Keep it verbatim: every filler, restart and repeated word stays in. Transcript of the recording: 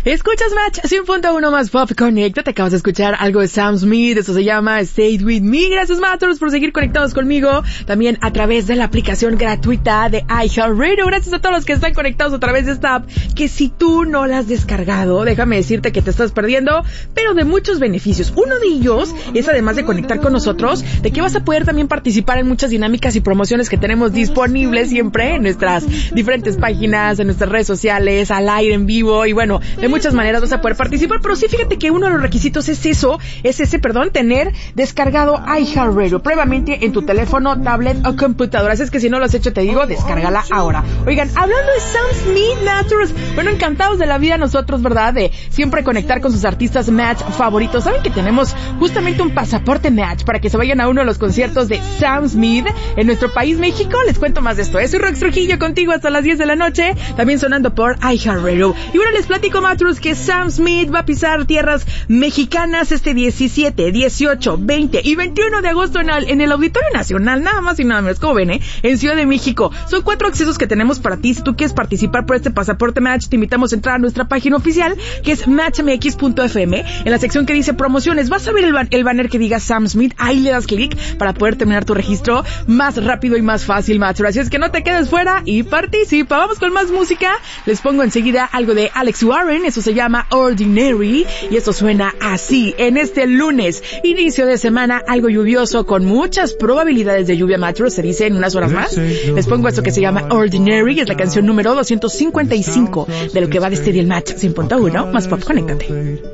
Escuchas Match cien punto uno más Pop Connect. Te acabas de escuchar algo de Sam Smith. Eso se llama Stay With Me. Gracias, Matros, por seguir conectados conmigo. También a través de la aplicación gratuita de iHeartRadio. Gracias a todos los que están conectados a través de esta app. Que si tú no la has descargado, déjame decirte que te estás perdiendo, pero de muchos beneficios. Uno de ellos es, además de conectar con nosotros, de que vas a poder también participar en muchas dinámicas y promociones que tenemos disponibles siempre en nuestras diferentes páginas, en nuestras redes sociales, al aire, en vivo, y bueno, de muchas maneras vas a poder participar. Pero sí, fíjate que uno de los requisitos es eso, es ese, perdón, tener descargado iHeartRadio previamente en tu teléfono, tablet o computadora. Así es que si no lo has hecho, te digo, descárgala ahora. Oigan, hablando de Sam Smith, Naturals, bueno, encantados de la vida nosotros, ¿verdad? De siempre conectar con sus artistas Match favoritos. ¿Saben que tenemos justamente un pasaporte Match para que se vayan a uno de los conciertos de Sam Smith en nuestro país, México? Les cuento más de esto. Es Rox Trujillo contigo hasta las diez de la noche, también sonando por iHeartRadio. Y bueno, les platico, Matros, que Sam Smith va a pisar tierras mexicanas este diecisiete, dieciocho, veinte y veintiuno de agosto en el, en el Auditorio Nacional, nada más y nada menos, como ven, ¿eh? En Ciudad de México. Son cuatro accesos que tenemos para ti. Si tú quieres participar por este pasaporte Match, te invitamos a entrar a nuestra página oficial, que es match m x punto f m. En la sección que dice promociones, vas a ver el, ban- el banner que diga Sam Smith. Ahí le das clic para poder terminar tu registro más rápido y más fácil, Match. Así es que no te quedes fuera y participa. Vamos con más música. Les pongo enseguida algo de Alex Warren. Eso se llama Ordinary. Y esto suena así en este lunes, inicio de semana, algo lluvioso con muchas probabilidades de lluvia, Match. Se dice en unas horas más. Les pongo esto que se llama Ordinary. Es la canción número doscientos cincuenta y cinco de lo que va de este día el Match cien punto uno más Pop. Conéctate.